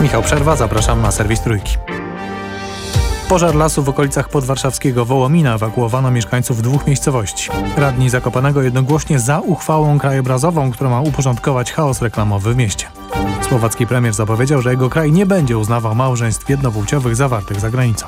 Michał Przerwa, zapraszam na serwis Trójki. Pożar lasu w okolicach podwarszawskiego Wołomina ewakuowano mieszkańców 2 miejscowości. Radni Zakopanego jednogłośnie za uchwałą krajobrazową, która ma uporządkować chaos reklamowy w mieście. Słowacki premier zapowiedział, że jego kraj nie będzie uznawał małżeństw jednopłciowych zawartych za granicą.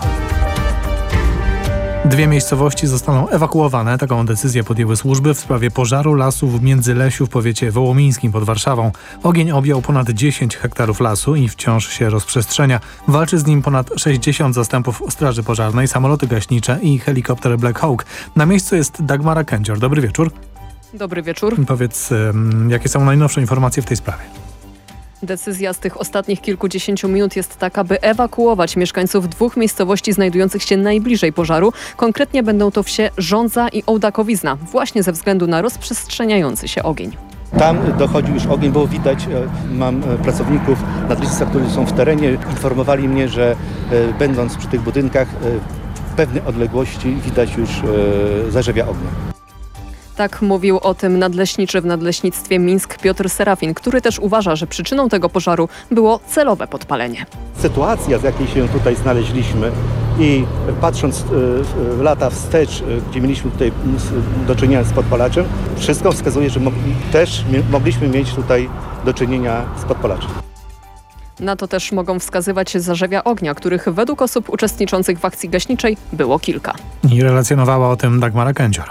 2 miejscowości zostaną ewakuowane. Taką decyzję podjęły służby w sprawie pożaru lasu w Międzylesiu w powiecie wołomińskim pod Warszawą. Ogień objął ponad 10 hektarów lasu i wciąż się rozprzestrzenia. Walczy z nim ponad 60 zastępów straży pożarnej, samoloty gaśnicze i helikopter Black Hawk. Na miejscu jest Dagmara Kędzior. Dobry wieczór. Dobry wieczór. Powiedz, jakie są najnowsze informacje w tej sprawie? Decyzja z tych ostatnich kilkudziesięciu minut jest taka, by ewakuować mieszkańców 2 miejscowości znajdujących się najbliżej pożaru. Konkretnie będą to wsie Żądza i Ołdakowizna, właśnie ze względu na rozprzestrzeniający się ogień. Tam dochodził już ogień, było widać, mam pracowników nadleśnictwa, którzy są w terenie, informowali mnie, że będąc przy tych budynkach w pewnej odległości widać już zarzewia ognia. Tak mówił o tym nadleśniczy w Nadleśnictwie Mińsk Piotr Serafin, który też uważa, że przyczyną tego pożaru było celowe podpalenie. Sytuacja, z jakiej się tutaj znaleźliśmy i patrząc w lata wstecz, gdzie mieliśmy tutaj do czynienia z podpalaczem, wszystko wskazuje, że mogliśmy mieć tutaj do czynienia z podpalaczem. Na to też mogą wskazywać zarzewia ognia, których według osób uczestniczących w akcji gaśniczej było kilka. I relacjonowała o tym Dagmara Kędzior.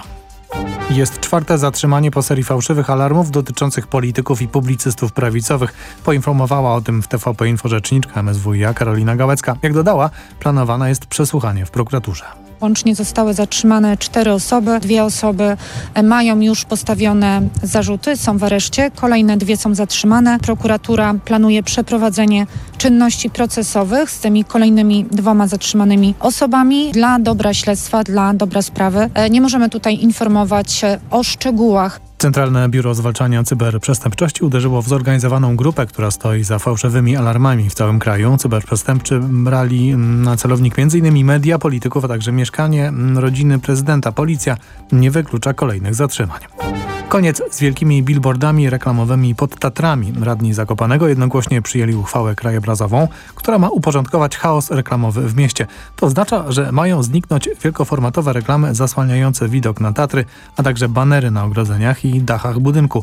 Jest 4. zatrzymanie po serii fałszywych alarmów dotyczących polityków i publicystów prawicowych. Poinformowała o tym w TVP Info rzeczniczka MSWiA Karolina Gałecka. Jak dodała, planowane jest przesłuchanie w prokuraturze. Łącznie zostały zatrzymane 4 osoby. 2 osoby mają już postawione zarzuty, są w areszcie. Kolejne 2 są zatrzymane. Prokuratura planuje przeprowadzenie czynności procesowych z tymi kolejnymi 2 zatrzymanymi osobami dla dobra śledztwa, dla dobra sprawy. Nie możemy tutaj informować o szczegółach. Centralne Biuro Zwalczania Cyberprzestępczości uderzyło w zorganizowaną grupę, która stoi za fałszywymi alarmami w całym kraju. Cyberprzestępczy brali na celownik m.in. media, polityków, a także mieszkanie, rodziny prezydenta. Policja nie wyklucza kolejnych zatrzymań. Koniec z wielkimi billboardami reklamowymi pod Tatrami. Radni Zakopanego jednogłośnie przyjęli uchwałę krajobrazową, która ma uporządkować chaos reklamowy w mieście. To oznacza, że mają zniknąć wielkoformatowe reklamy zasłaniające widok na Tatry, a także banery na ogrodzeniach i dachach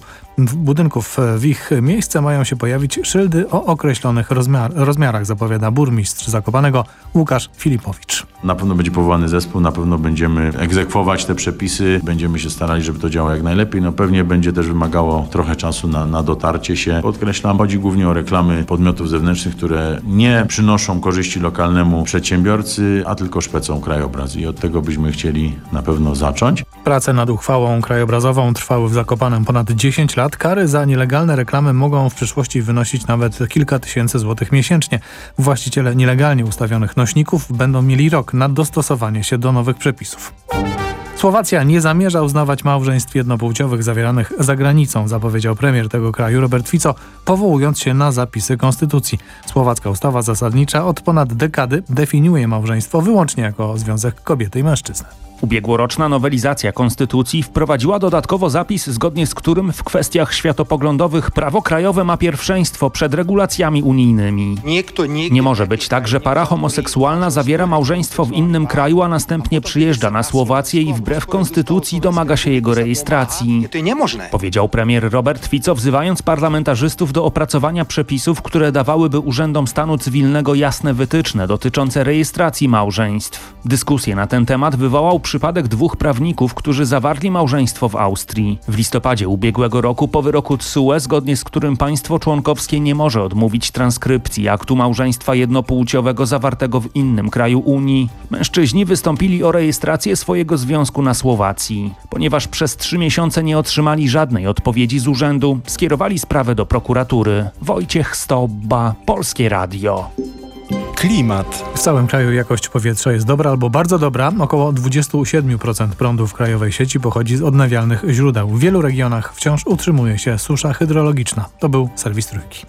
budynków. W ich miejsce mają się pojawić szyldy o określonych rozmiarach, zapowiada burmistrz Zakopanego Łukasz Filipowicz. Na pewno będzie powołany zespół, na pewno będziemy egzekwować te przepisy, będziemy się starali, żeby to działało jak najlepiej. Pewnie będzie też wymagało trochę czasu na dotarcie się. Podkreślam, chodzi głównie o reklamy podmiotów zewnętrznych, które nie przynoszą korzyści lokalnemu przedsiębiorcy, a tylko szpecą krajobraz. I od tego byśmy chcieli na pewno zacząć. Prace nad uchwałą krajobrazową trwały w Zakopanem ponad 10 lat. Kary za nielegalne reklamy mogą w przyszłości wynosić nawet kilka tysięcy złotych miesięcznie. Właściciele nielegalnie ustawionych nośników będą mieli rok na dostosowanie się do nowych przepisów. Słowacja nie zamierza uznawać małżeństw jednopłciowych zawieranych za granicą, zapowiedział premier tego kraju Robert Fico, powołując się na zapisy konstytucji. Słowacka ustawa zasadnicza od ponad dekady definiuje małżeństwo wyłącznie jako związek kobiety i mężczyzny. Ubiegłoroczna nowelizacja konstytucji wprowadziła dodatkowo zapis, zgodnie z którym w kwestiach światopoglądowych prawo krajowe ma pierwszeństwo przed regulacjami unijnymi. Nie może być tak, że para homoseksualna zawiera małżeństwo w innym kraju, a następnie przyjeżdża na Słowację i wbrew konstytucji domaga się jego rejestracji. Powiedział premier Robert Fico, wzywając parlamentarzystów do opracowania przepisów, które dawałyby urzędom stanu cywilnego jasne wytyczne dotyczące rejestracji małżeństw. Dyskusję na ten temat wywołał przypadek 2 prawników, którzy zawarli małżeństwo w Austrii. W listopadzie ubiegłego roku po wyroku TSUE, zgodnie z którym państwo członkowskie nie może odmówić transkrypcji aktu małżeństwa jednopłciowego zawartego w innym kraju Unii, mężczyźni wystąpili o rejestrację swojego związku na Słowacji. Ponieważ przez 3 miesiące nie otrzymali żadnej odpowiedzi z urzędu, skierowali sprawę do prokuratury. Wojciech Stobba, Polskie Radio. Klimat. W całym kraju jakość powietrza jest dobra albo bardzo dobra. Około 27% prądu w krajowej sieci pochodzi z odnawialnych źródeł. W wielu regionach wciąż utrzymuje się susza hydrologiczna. To był serwis Trójki.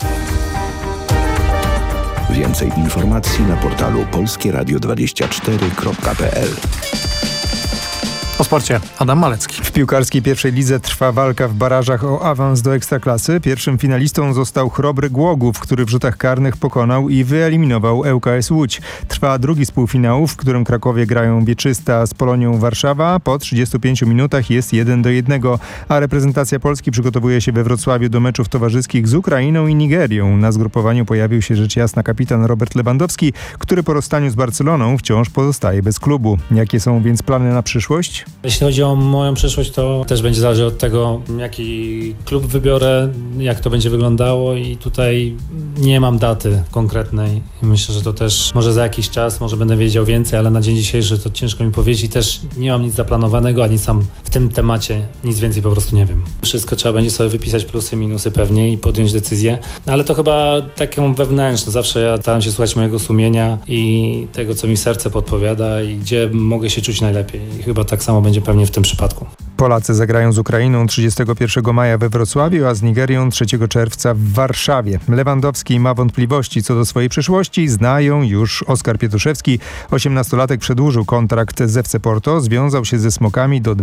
Więcej informacji na portalu polskieradio24.pl. O sporcie Adam Malecki. W piłkarskiej pierwszej lidze trwa walka w barażach o awans do Ekstraklasy. Pierwszym finalistą został Chrobry Głogów, który w rzutach karnych pokonał i wyeliminował ŁKS Łódź. Trwa drugi z półfinałów, w którym Krakowie grają Wieczysta z Polonią Warszawa. Po 35 minutach jest 1-1, a reprezentacja Polski przygotowuje się we Wrocławiu do meczów towarzyskich z Ukrainą i Nigerią. Na zgrupowaniu pojawił się rzecz jasna kapitan Robert Lewandowski, który po rozstaniu z Barceloną wciąż pozostaje bez klubu. Jakie są więc plany na przyszłość? Jeśli chodzi o moją przyszłość, to też będzie zależeć od tego, jaki klub wybiorę, jak to będzie wyglądało i tutaj nie mam daty konkretnej. Myślę, że to też może za jakiś czas, może będę wiedział więcej, ale na dzień dzisiejszy to ciężko mi powiedzieć i też nie mam nic zaplanowanego, ani sam w tym temacie nic więcej po prostu nie wiem. Wszystko trzeba będzie sobie wypisać, plusy, minusy pewnie i podjąć decyzję, ale to chyba taką wewnętrzną. Zawsze ja staram się słuchać mojego sumienia i tego, co mi serce podpowiada i gdzie mogę się czuć najlepiej. I chyba tak samo będzie pewnie w tym przypadku. Polacy zagrają z Ukrainą 31 maja we Wrocławiu, a z Nigerią 3 czerwca w Warszawie. Lewandowski ma wątpliwości co do swojej przyszłości. Znają już Oskar Pietuszewski. 18-latek przedłużył kontrakt z FC Porto. Związał się ze Smokami do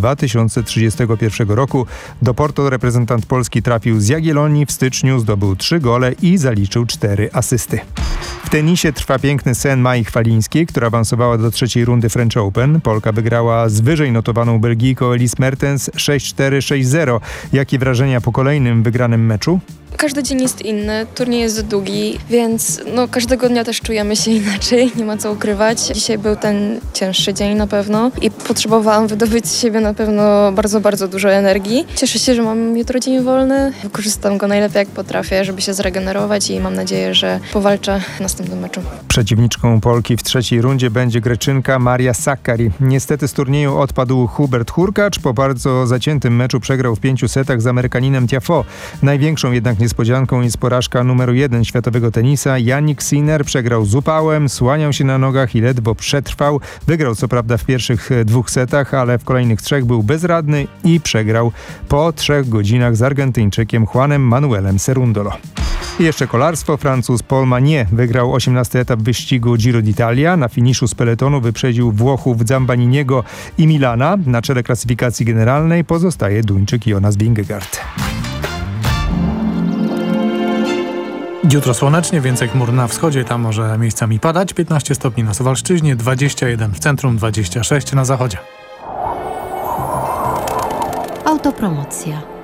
2031 roku. Do Porto reprezentant Polski trafił z Jagiellonii. W styczniu zdobył 3 gole i zaliczył 4 asysty. W tenisie trwa piękny sen Mai Chwalińskiej, która awansowała do trzeciej rundy French Open. Polka wygrała z wyżej notowaną Belgijką Elise Mertens 6-4, 6-0. Jakie wrażenia po kolejnym wygranym meczu? Każdy dzień jest inny, turniej jest długi, więc każdego dnia też czujemy się inaczej, nie ma co ukrywać. Dzisiaj był ten cięższy dzień na pewno i potrzebowałam wydobyć z siebie na pewno bardzo, bardzo dużo energii. Cieszę się, że mam jutro dzień wolny, wykorzystam go najlepiej jak potrafię, żeby się zregenerować i mam nadzieję, że powalczę w następnym meczu. Przeciwniczką Polki w trzeciej rundzie będzie Greczynka Maria Sakkari. Niestety z turnieju odpadł Hubert Hurkacz. Po bardzo zaciętym meczu przegrał w 5 setach z Amerykaninem Tiafoe. Największą jednak niespodzianką jest porażka numeru 1 światowego tenisa. Jannik Sinner przegrał z upałem, słaniał się na nogach i ledwo przetrwał. Wygrał co prawda w pierwszych 2 setach, ale w kolejnych 3 był bezradny i przegrał po 3 godzinach z Argentyńczykiem Juanem Manuelem Cerundolo. I jeszcze kolarstwo. Francuz Paul Magnier wygrał 18 etap wyścigu Giro d'Italia. Na finiszu z peletonu wyprzedził Włochów Zambaniniego i Milana. Na czele klasyfikacji generalnej pozostaje Duńczyk Jonas Vingegaard. Jutro słonecznie, więcej chmur na wschodzie, tam może miejscami padać. 15 stopni na Suwalszczyźnie, 21 w centrum, 26 na zachodzie. Autopromocja.